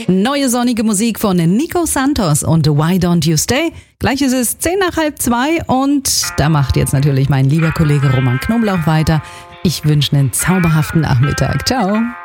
Neue sonnige Musik von Nico Santos und Why Don't You Stay. Gleich ist es 1:10 und da macht jetzt natürlich mein lieber Kollege Roman Knoblauch weiter. Ich wünsche einen zauberhaften Nachmittag. Ciao.